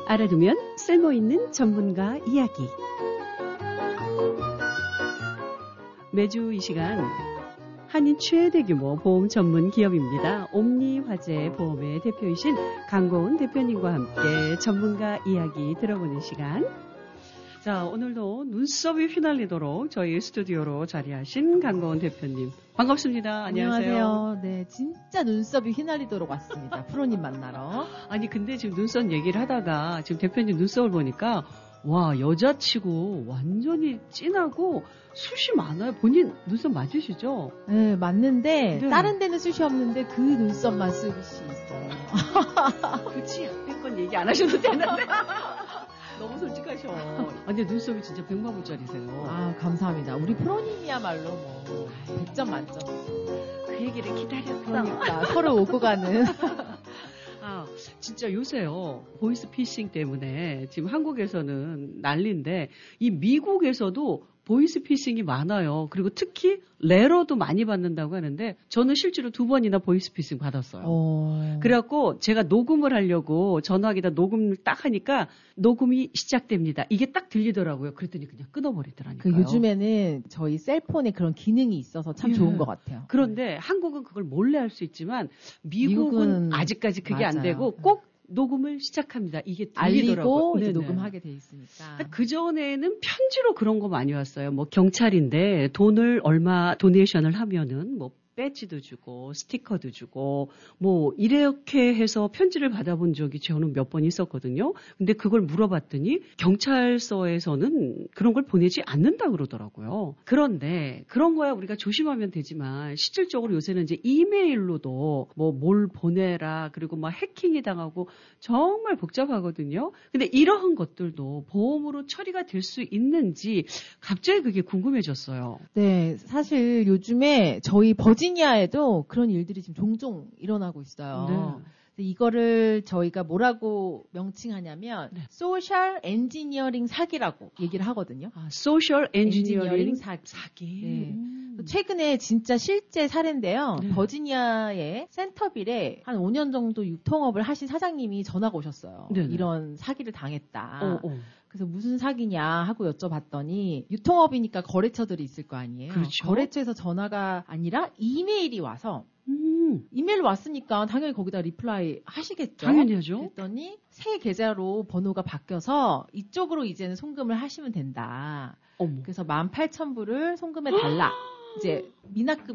알아두면 쓸모있는 전문가 이야기. 매주 이 시간 한인 최대 규모 보험 전문 기업입니다. 옴니화재 보험의 대표이신 강고은 대표님과 함께 전문가 이야기 들어보는 시간. 자, 오늘도 눈썹이 휘날리도록 저희 스튜디오로 자리하신 강고은 대표님. 반갑습니다. 안녕하세요. 네, 진짜 눈썹이 휘날리도록 왔습니다. 프로님 만나러. 아니, 근데 지금 눈썹 얘기를 하다가 지금 대표님 눈썹을 보니까 와, 여자치고 완전히 진하고 숱이 많아요. 본인 눈썹 맞으시죠? 네, 맞는데 네. 다른 데는 숱이 없는데 그 눈썹만 숱이 있어요. 그치, 앞에건 얘기 안 하셔도 되는데. 너무 솔직하셔. 근데 눈썹이 진짜 100만불짜리세요. 아, 감사합니다. 우리 프로님이야말로 뭐 100점 만점. 그 얘기를 기다렸어. 그러니까 서로 오고 가는. 아, 진짜 요새요. 보이스피싱 때문에 지금 한국에서는 난리인데 이 미국에서도 보이스피싱이 많아요. 그리고 특히 레러도 많이 받는다고 하는데 저는 실제로 2번이나 보이스피싱 받았어요. 그래갖고 제가 녹음을 하려고 전화기다 녹음을 딱 하니까 녹음이 시작됩니다. 이게 딱 들리더라고요. 그랬더니 그냥 끊어버리더라니까요. 그 요즘에는 저희 셀폰에 그런 기능이 있어서 참 좋은 것 같아요. 그런데 한국은 그걸 몰래 할 수 있지만 미국은 아직까지 그게 맞아요. 안 되고 꼭 녹음을 시작합니다. 이게 들리더라고요. 알리고 이제 녹음하게 돼 있으니까. 그전에는 편지로 그런 거 많이 왔어요. 뭐 경찰인데 돈을 얼마 도네이션을 하면은 뭐 배지도 주고 스티커도 주고 뭐 이렇게 해서 편지를 받아본 적이 저는 몇 번 있었거든요. 근데 그걸 물어봤더니 경찰서에서는 그런 걸 보내지 않는다 그러더라고요. 그런데 그런 거야 우리가 조심하면 되지만 실질적으로 요새는 이제 이메일로도 뭐 뭘 보내라 그리고 막 해킹이 당하고 정말 복잡하거든요. 근데 이러한 것들도 보험으로 처리가 될 수 있는지 갑자기 그게 궁금해졌어요. 네, 사실 요즘에 저희 버지니아에도 그런 일들이 지금 종종 일어나고 있어요. 네. 이거를 저희가 뭐라고 명칭하냐면 소셜 엔지니어링 사기라고 얘기를 하거든요. 아, 소셜 엔지니어링 사기. 네. 최근에 진짜 실제 사례인데요. 버지니아의 센터빌에 한 5년 정도 유통업을 하신 사장님이 전화가 오셨어요. 이런 사기를 당했다. 그래서 무슨 사기냐 하고 여쭤봤더니 유통업이니까 거래처들이 있을 거 아니에요. 그렇죠. 거래처에서 전화가 아니라 이메일이 와서 이메일 왔으니까 당연히 거기다 리플라이 하시겠죠. 당연히 하죠. 그랬더니 새 계좌로 번호가 바뀌어서 이쪽으로 이제는 송금을 하시면 된다. 그래서 18,000불을 송금해 달라. 이제 미납금